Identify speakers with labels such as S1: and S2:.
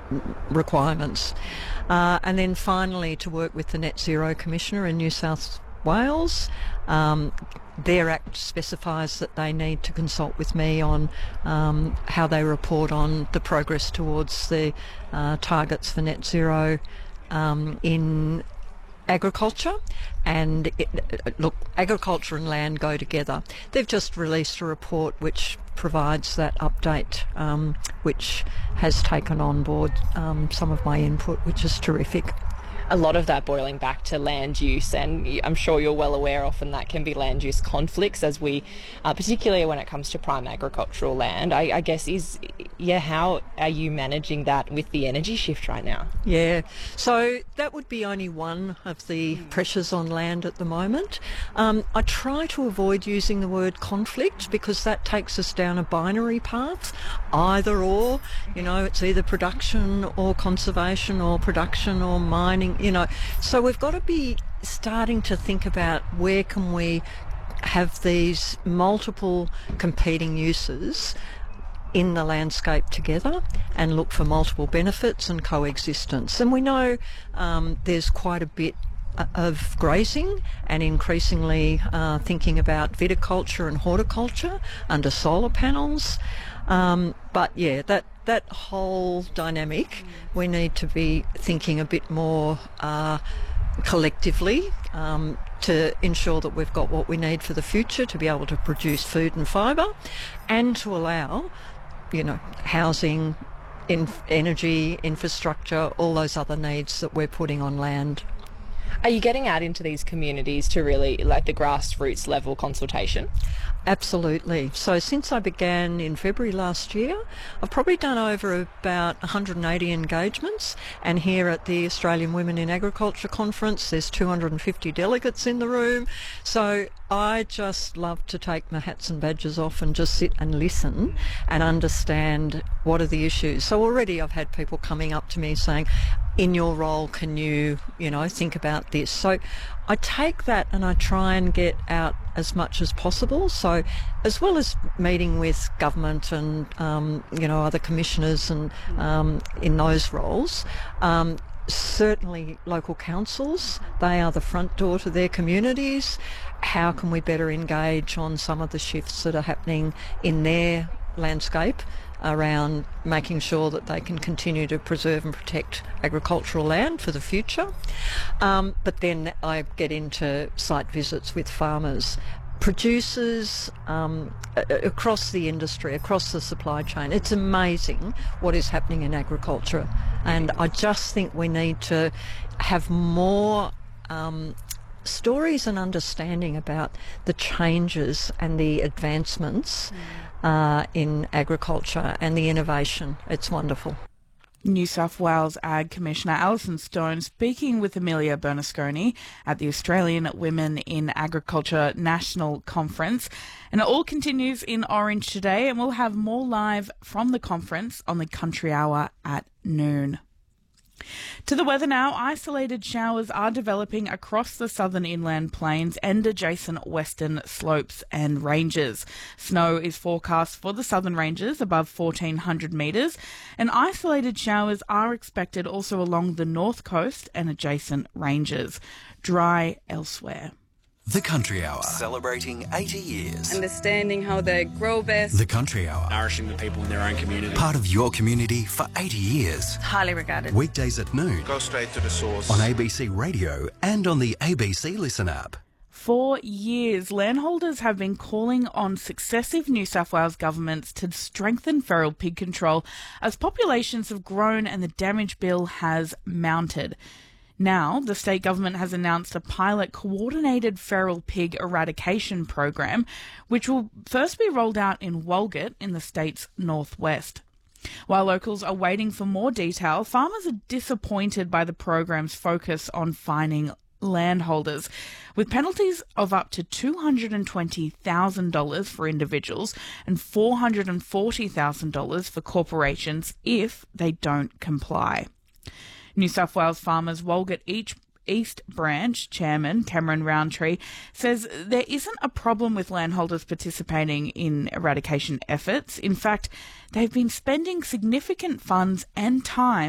S1: requirements. And then finally to work with the Net Zero Commissioner in New South Wales. Their Act specifies that they need to consult with me on how they report on the progress towards the targets for net zero in agriculture. And look, agriculture and land go together. They've just released a report which provides that update, which has taken on board some of my input, which is terrific.
S2: A lot of that boiling back to land use, and I'm sure you're well aware often that can be land use conflicts, as we, particularly when it comes to prime agricultural land. I guess how are you managing that with the energy shift right now?
S1: Yeah, so that would be only one of the pressures on land at the moment. I try to avoid using the word conflict because that takes us down a binary path, either or. It's either production or conservation or production or mining. So we've got to be starting to think about where can we have these multiple competing uses in the landscape together and look for multiple benefits and coexistence. And we know there's quite a bit of grazing and increasingly thinking about viticulture and horticulture under solar panels. But yeah, that whole dynamic, we need to be thinking a bit more collectively to ensure that we've got what we need for the future to be able to produce food and fibre, and to allow, housing, energy, infrastructure, all those other needs that we're putting on land.
S2: Are you getting out into these communities to really, like, the grassroots level consultation?
S1: Absolutely. So since I began in February last year, I've probably done over about 180 engagements, and here at the Australian Women in Agriculture Conference there's 250 delegates in the room. So I just love to take my hats and badges off and just sit and listen and understand what are the issues. So already I've had people coming up to me saying, in your role, can you, think about this? So I take that and I try and get out as much as possible. So as well as meeting with government and, other commissioners and in those roles, certainly local councils, they are the front door to their communities. How can we better engage on some of the shifts that are happening in their landscape around making sure that they can continue to preserve and protect agricultural land for the future? But then I get into site visits with farmers, producers, across the industry, across the supply chain. It's amazing what is happening in agriculture, and I just think we need to have more stories and understanding about the changes and the advancements in agriculture and the innovation. It's wonderful.
S3: New South Wales Ag Commissioner Alison Stone speaking with Amelia Bernasconi at the Australian Women in Agriculture National Conference. And it all continues in Orange today, and we'll have more live from the conference on the Country Hour at noon. To the weather now. Isolated showers are developing across the southern inland plains and adjacent western slopes and ranges. Snow is forecast for the southern ranges above 1,400 metres, and isolated showers are expected also along the north coast and adjacent ranges. Dry elsewhere.
S4: The Country Hour, celebrating 80 years.
S5: Understanding how they grow best.
S4: The Country Hour,
S6: nourishing the people in their own community.
S4: Part of your community for 80 years.
S5: Highly regarded.
S4: Weekdays at noon.
S6: Go straight to the source.
S4: On ABC Radio and on the ABC Listen app.
S3: For years, landholders have been calling on successive New South Wales governments to strengthen feral pig control as populations have grown and the damage bill has mounted. Now, the state government has announced a pilot coordinated feral pig eradication program, which will first be rolled out in Walgett in the state's northwest. While locals are waiting for more detail, farmers are disappointed by the program's focus on fining landholders, with penalties of up to $220,000 for individuals and $440,000 for corporations if they don't comply. New South Wales Farmers Walgett East Branch Chairman Cameron Roundtree says there isn't a problem with landholders participating in eradication efforts. In fact, they've been spending significant funds and time